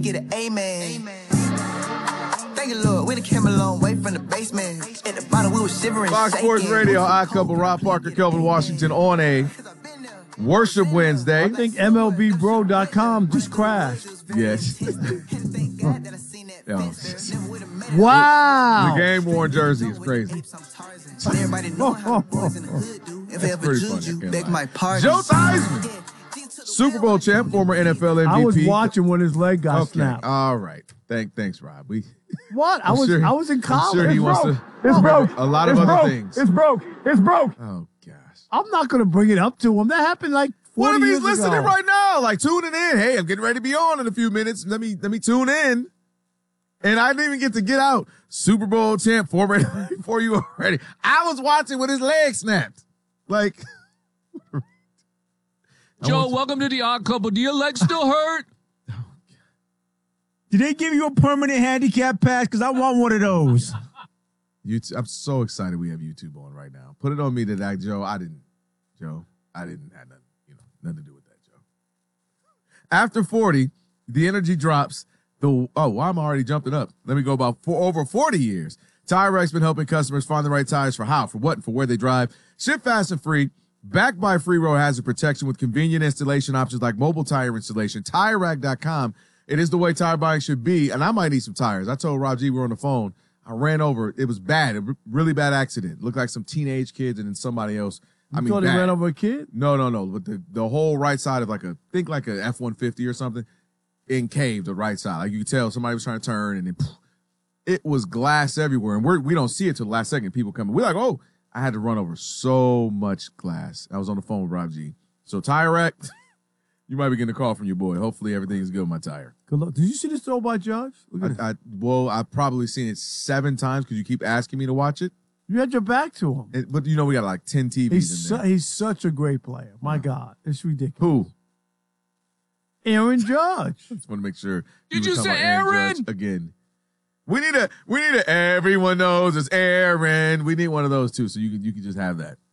Get an amen. Thank you, Lord. We done came a long way from the basement. At the bottom, we were shivering. Fox Sports Radio, Odd Couple, Rob Parker, Kelvin Washington on a Worship Wednesday. I think MLBBro.com just crashed. Yes. Wow. The game-worn jersey is crazy. That's pretty funny. Joe Theismann, Super Bowl champ, former NFL MVP. I was watching when his leg got snapped. All right. Thanks, Rob. What? I was in college. I'm sure he wants to. It's broke. A lot of other things. It's broke. Oh gosh. I'm not going to bring it up to him. That happened like 40 What if years he's listening ago. right now? Like tuning in. Hey, I'm getting ready to be on in a few minutes. Let me tune in. And I didn't even get to get out. Super Bowl champ, former before you were ready. I was watching with his leg snapped. Like, Joe, welcome to the Odd Couple. Do your leg still hurt? Did they give you a permanent handicap pass? Because I want one of those. I'm so excited we have YouTube on right now. Put it on me today, Joe. I didn't have nothing to do with that, Joe. After 40, the energy drops. I'm already jumping up. Let me go for over 40 years. TireRack's been helping customers find the right tires for how, for what, and for where they drive. Ship fast and free. Backed by Free Road Hazard Protection with convenient installation options like mobile tire installation. TireRack.com. It is the way tire buying should be. And I might need some tires. I told Rob G we were on the phone. I ran over. It was bad. A really bad accident. Looked like some teenage kids and then somebody else. You thought he ran over a kid? No. But the whole right side of like a F-150 or something encaved the right side. Like you could tell somebody was trying to turn and then it was glass everywhere. And we don't see it till the last second. People coming. We're like, oh, I had to run over so much glass. I was on the phone with Rob G. So Tire Rack, you might be getting a call from your boy. Hopefully everything is good with my tire. Good luck. Did you see this throw by Judge? I've probably seen it 7 times because you keep asking me to watch it. You had your back to him. But we got like 10 TVs in there. He's such a great player. My God. It's ridiculous. Who? Aaron Judge. Just want to make sure. Did you say Aaron Judge again? We need a everyone knows it's Aaron. We need one of those too, so you can just have that.